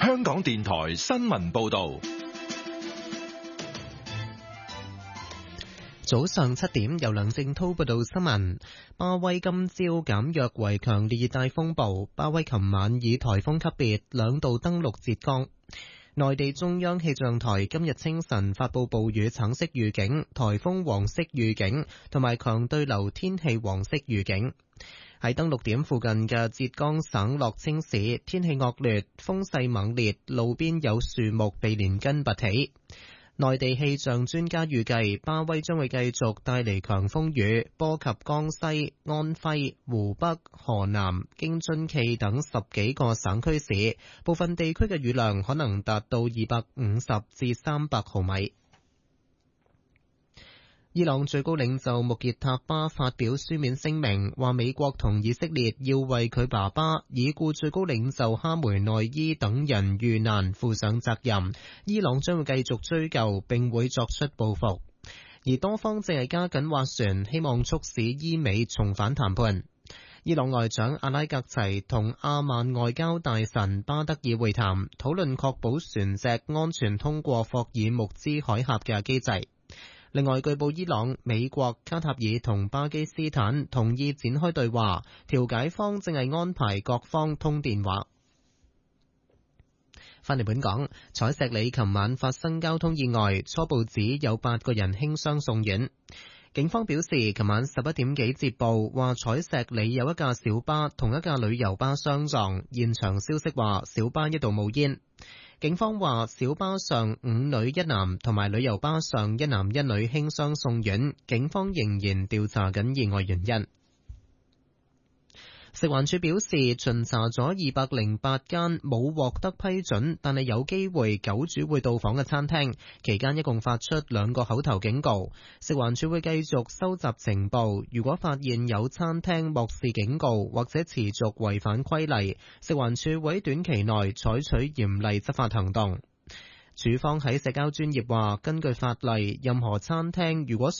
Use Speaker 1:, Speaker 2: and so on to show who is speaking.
Speaker 1: 香港電台新聞報道。
Speaker 2: 早上7點，由梁正滔報道新聞。巴威今朝減弱為強烈熱帶風暴，巴威琴晚以颱風級別2度登陸浙江。內地中央氣象台今日清晨發布暴雨橙色預警、颱風黃色預警同埋強對流天氣黃色預警。喺登陸點附近嘅浙江省樂清市，天氣惡劣，風勢猛烈，路邊有樹木被連根拔起。內地氣象專家預計，巴威將會繼續帶嚟強風雨，波及江西、安徽、湖北、河南、京津冀等10幾個省區市，部分地區嘅雨量可能達到250至300毫米。伊朗最高領袖穆傑塔巴發表書面聲明，話美國同以色列要為佢爸爸已故最高領袖哈梅內伊等人遇難負上責任，伊朗將會繼續追究並會作出報復。而多方正係加緊斡旋，希望促使伊美重返談判。伊朗外長阿拉格齊同阿曼外交大臣巴德爾會談，討論確保船隻安全通過霍爾木茲海峽嘅機制。另外，據報伊朗、美國、卡塔爾同巴基斯坦同意展開對話，調解方正係安排各方通電話。返嚟本港，彩石里琴晚發生交通意外，初步指有8個人輕傷送院。警方表示，琴晚11點幾接報，話彩石里有一架小巴同一架旅遊巴相撞，現場消息話小巴一度冒煙。警方話小巴上5女1男同埋旅遊巴上1男1女輕傷送院，警方仍然調查緊意外原因。食環署表示，巡查咗208間冇獲得批准但係有機會狗主會到訪嘅餐廳，期間一共發出2個口頭警告。食環署會繼續收集情報，如果發現有餐廳漠視警告或者持續違反規例，食環署會喺短期內採取嚴厲執法行動。署方喺社交專頁話，根據法例，任何餐廳如果